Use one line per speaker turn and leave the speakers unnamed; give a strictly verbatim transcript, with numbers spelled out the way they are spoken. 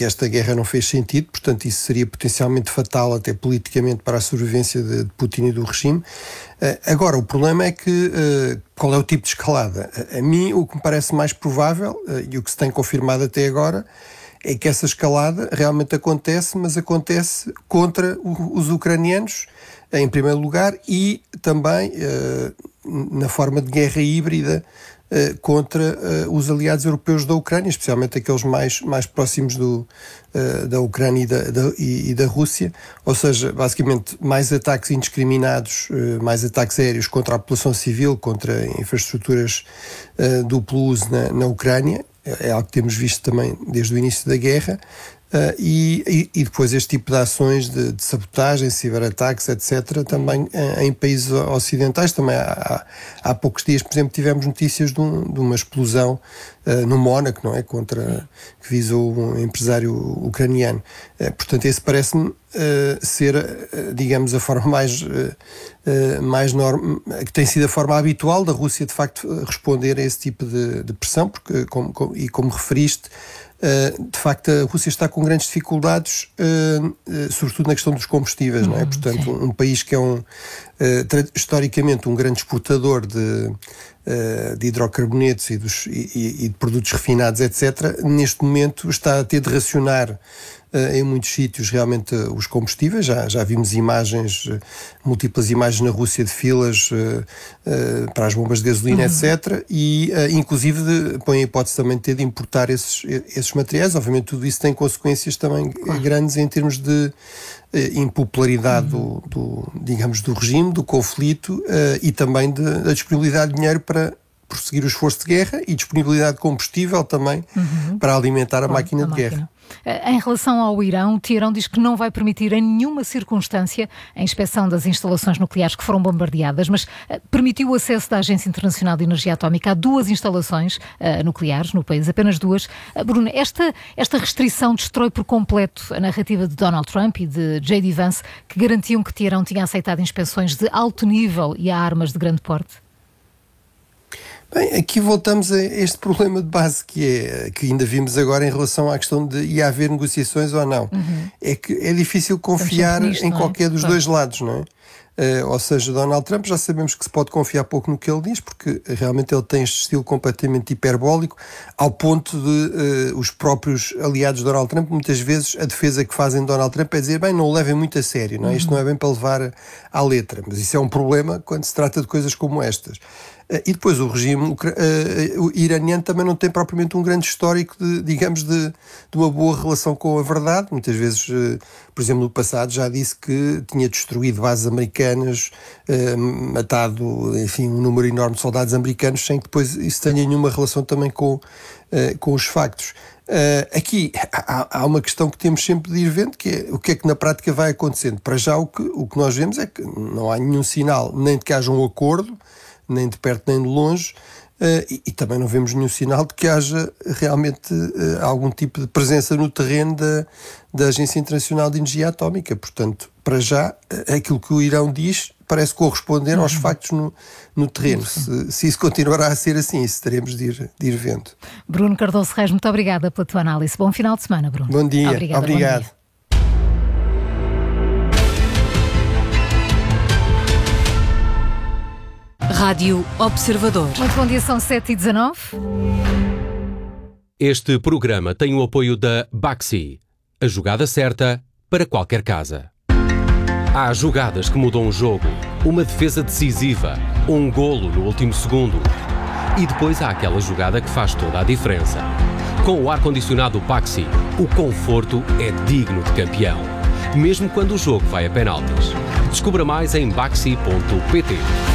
que esta guerra não fez sentido, portanto isso seria potencialmente fatal até politicamente para a sobrevivência de, de Putin e do regime. Uh, agora, o problema é que uh, qual é o tipo de escalada? A, a mim o que me parece mais provável, uh, e o que se tem confirmado até agora, é que essa escalada realmente acontece, mas acontece contra o, os ucranianos, em primeiro lugar, e também uh, na forma de guerra híbrida uh, contra uh, os aliados europeus da Ucrânia, especialmente aqueles mais, mais próximos do, uh, da Ucrânia e da, da, e, e da Rússia, ou seja, basicamente mais ataques indiscriminados, uh, mais ataques aéreos contra a população civil, contra infraestruturas uh, duplo uso na, na Ucrânia. É algo que temos visto também desde o início da guerra, uh, e, e depois este tipo de ações de, de sabotagem, ciberataques, etcétera, também uh, em países ocidentais. Também há, há, há poucos dias, por exemplo, tivemos notícias de, um, de uma explosão uh, no Mónaco, não é? Contra, que visou um empresário ucraniano. Uh, portanto, esse parece-me uh, ser, uh, digamos, a forma mais... Uh, Uh, mais norm... que tem sido a forma habitual da Rússia de facto responder a esse tipo de, de pressão, porque como, como, e como referiste, uh, de facto a Rússia está com grandes dificuldades, uh, uh, sobretudo na questão dos combustíveis, uhum, não é? Portanto, um, um país que é um, uh, tra- historicamente um grande exportador de, uh, de hidrocarbonetos e, dos, e, e de produtos refinados, etcétera, neste momento está a ter de racionar Uh, em muitos sítios realmente uh, os combustíveis. Já, já vimos imagens, uh, múltiplas imagens na Rússia de filas uh, uh, para as bombas de gasolina, uhum, etcétera. E uh, inclusive de, põe a hipótese também de ter de importar esses, esses materiais. Obviamente tudo isso tem consequências também claro. grandes em termos de uh, impopularidade uhum. do, do, digamos, do regime, do conflito, uh, e também de, da disponibilidade de dinheiro para prosseguir o esforço de guerra e disponibilidade de combustível também uhum. para alimentar a claro, máquina a de máquina. guerra.
Em relação ao Irão, Teherão diz que não vai permitir em nenhuma circunstância a inspeção das instalações nucleares que foram bombardeadas, mas uh, permitiu o acesso da Agência Internacional de Energia Atómica a duas instalações uh, nucleares no país, apenas duas. Uh, Bruno, esta, esta restrição destrói por completo a narrativa de Donald Trump e de J D Vance, que garantiam que Teherão tinha aceitado inspeções de alto nível e a armas de grande porte?
Bem, aqui voltamos a este problema de base que é, que ainda vimos agora em relação à questão de ia haver negociações ou não. Uhum. É que é difícil confiar nisto, em qualquer é? dos claro. dois lados, não é? Uh, ou seja, Donald Trump já sabemos que se pode confiar pouco no que ele diz, porque realmente ele tem este estilo completamente hiperbólico, ao ponto de uh, os próprios aliados de Donald Trump, muitas vezes a defesa que fazem de Donald Trump é dizer, bem, não o levem muito a sério, não é? Uhum. Isto não é bem para levar à letra, mas isso é um problema quando se trata de coisas como estas. E depois o regime uh, o iraniano também não tem propriamente um grande histórico de, digamos, de, de uma boa relação com a verdade. Muitas vezes, uh, por exemplo, no passado já disse que tinha destruído bases americanas, uh, matado, enfim, um número enorme de soldados americanos, sem que depois isso tenha nenhuma relação também com, uh, com os factos. Uh, aqui há, há uma questão que temos sempre de ir vendo, que é o que é que na prática vai acontecendo. Para já o que, o que nós vemos é que não há nenhum sinal nem de que haja um acordo, nem de perto nem de longe, uh, e, e também não vemos nenhum sinal de que haja realmente uh, algum tipo de presença no terreno da, da Agência Internacional de Energia Atómica. Portanto, para já, uh, aquilo que o Irão diz parece corresponder uhum. aos factos no, no terreno. Se, se isso continuará a ser assim, isso teremos de ir, de ir vendo.
Bruno Cardoso Reis, muito obrigada pela tua análise. Bom final de semana, Bruno.
Bom dia. Obrigada, Obrigado. Bom dia.
Rádio Observador.
Muito bom dia, são sete e dezanove.
Este programa tem o apoio da Baxi, a jogada certa para qualquer casa. Há jogadas que mudam o jogo, uma defesa decisiva, um golo no último segundo. E depois há aquela jogada que faz toda a diferença. Com o ar-condicionado Baxi, o conforto é digno de campeão, mesmo quando o jogo vai a penaltis. Descubra mais em baxi ponto pt.